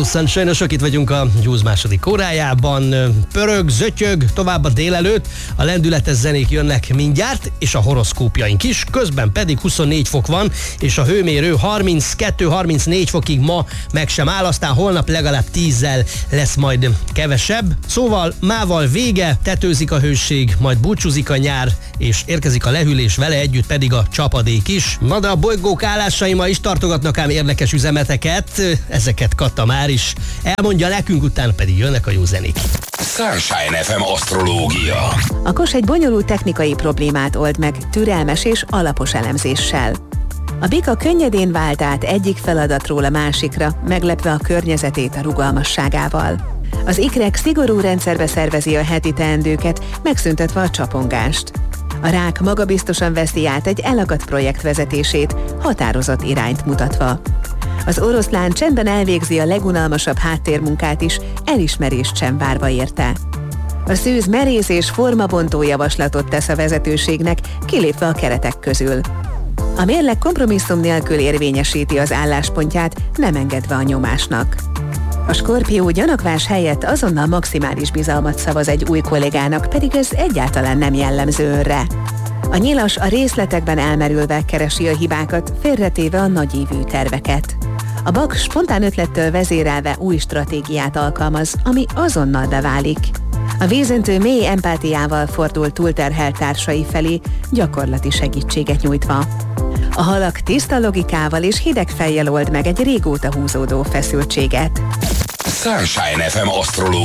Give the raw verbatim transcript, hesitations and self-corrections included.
Hello Sunshine-osok, itt vagyunk a News második órájában. Pörög, zötyög, tovább a délelőtt, a lendületes zenék jönnek mindjárt, és a horoszkópjaink is, közben pedig huszonnégy fok van, és a hőmérő harminckettő-harmincnégy fokig ma meg sem áll, aztán holnap legalább tízzel lesz majd kevesebb. Szóval mával vége, tetőzik a hőség, majd búcsúzik a nyár, és érkezik a lehűlés, vele együtt pedig a csapadék is. Na de a bolygók állásai ma is tartogatnak ám érdekes üzemeteket, ezeket Katta már is elmondja nekünk, utána pedig jönnek a jó zenék. Sunshine ef em asztrológia. A kos egy bonyolult technikai problémát old meg türelmes és alapos elemzéssel. A bika könnyedén vált át egyik feladatról a másikra, meglepve a környezetét a rugalmasságával. Az ikrek szigorú rendszerbe szervezi a heti teendőket, megszüntetve a csapongást. A rák magabiztosan veszi át egy elakadt projekt vezetését, határozott irányt mutatva. Az oroszlán csendben elvégzi a legunalmasabb háttérmunkát is, elismerést sem várva érte. A szűz merész és formabontó javaslatot tesz a vezetőségnek, kilépve a keretek közül. A mérleg kompromisszum nélkül érvényesíti az álláspontját, nem engedve a nyomásnak. A Skorpió gyanakvás helyett azonnal maximális bizalmat szavaz egy új kollégának, pedig ez egyáltalán nem jellemző önre. A nyilas a részletekben elmerülve keresi a hibákat, félretéve a nagyívű terveket. A bak spontán ötlettől vezérelve új stratégiát alkalmaz, ami azonnal beválik. A vízöntő mély empátiával fordul túlterhelt társai felé, gyakorlati segítséget nyújtva. A halak tiszta logikával és hideg fejjel old meg egy régóta húzódó feszültséget. Sunshine ef em asztrológia.